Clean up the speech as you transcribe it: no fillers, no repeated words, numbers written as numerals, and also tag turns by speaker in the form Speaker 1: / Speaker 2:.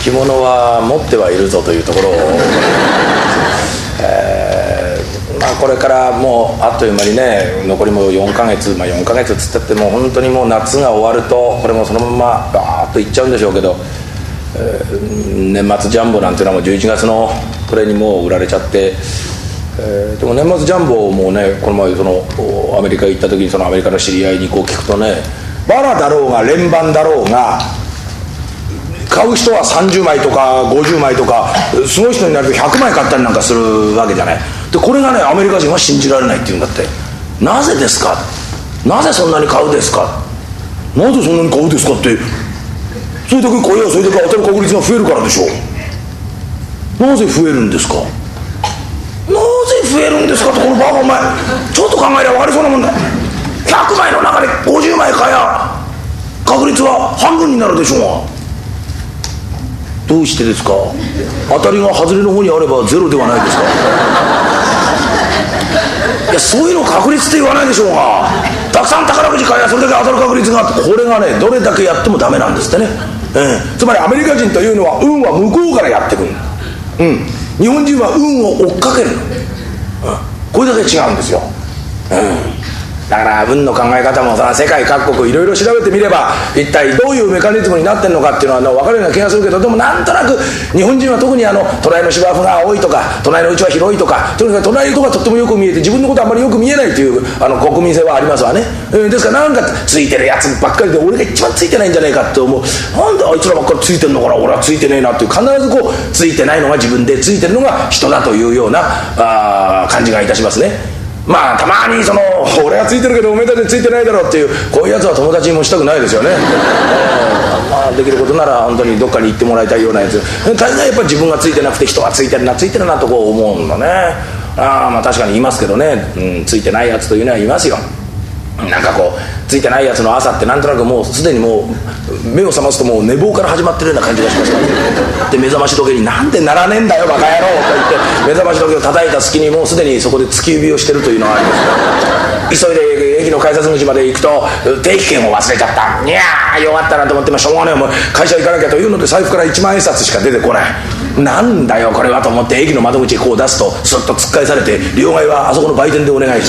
Speaker 1: 着物は持ってはいるぞというところを、これからもうあっという間にね、残りも4ヶ月、4ヶ月つったってもう本当にもう夏が終わるとこれもそのままバーッといっちゃうんでしょうけど、年末ジャンボなんていうのはもう11月の暮れにもう売られちゃって、でも年末ジャンボもね、この前そのアメリカ行った時にそのアメリカの知り合いにこう聞くとね、バラだろうが連番だろうが買う人は30枚とか50枚とか、すごい人になると100枚買ったりなんかするわけじゃない。でこれがねアメリカ人は信じられないっていうんだって。なぜですか、なぜそんなに買うですか、なぜそんなに買うですかって、それだけ買えばそれだけ当たる確率が増えるからでしょう。なぜ増えるんですか、なぜ増えるんですかって、このバカお前ちょっと考えれば分かりそうなもんだ。100枚の中で50枚買や確率は半分になるでしょうが、どうしてですか。当たりが外れの方にあればゼロではないですか。いやそういうの確率って言わないでしょうが、たくさん宝くじ買えばそれだけ当たる確率があって、これがねどれだけやってもダメなんですってね、つまりアメリカ人というのは運は向こうからやってくる、日本人は運を追っかけるの、これだけ違うんですよ、だから運の考え方もさ、世界各国いろいろ調べてみれば一体どういうメカニズムになってるのかっていうのは分かるような気がするけど、でもなんとなく日本人は特に隣の芝生が多いとか隣の家は広いとか、とにかく隣の人がとってもよく見えて自分のことあんまりよく見えないという国民性はありますわね、ですからなんかついてるやつばっかりで俺が一番ついてないんじゃないかって思う。なんであいつらばっかりついてんのかな、俺はついてねえなっていう、必ずこうついてないのが自分で、ついてるのが人だというような感じがいたしますね。たまにその俺はついてるけどおめえたちついてないだろうっていう、こういうやつは友達にもしたくないですよね、できることなら本当にどっかに行ってもらいたいようなやつ、大概やっぱり自分がついてなくて人はついてるなついてるなとこう思うんだね。確かにいますけどね、ついてないやつというのはいますよ。なんかこうついてないやつの朝ってなんとなくもうすでにもう目を覚ますともう寝坊から始まってるような感じがしますから、で目覚まし時計になんでならねえんだよバカ野郎と言って目覚まし時計を叩いた隙にもうすでにそこで突き指をしてるというのがあります。急いで駅の改札口まで行くと定期券を忘れちゃった、いやーよかったなと思って、しょうがねえもう会社行かなきゃというので財布から1万円札しか出てこない、なんだよこれはと思って駅の窓口へこう出すとスッと突っ返されて、両替はあそこの売店でお願いし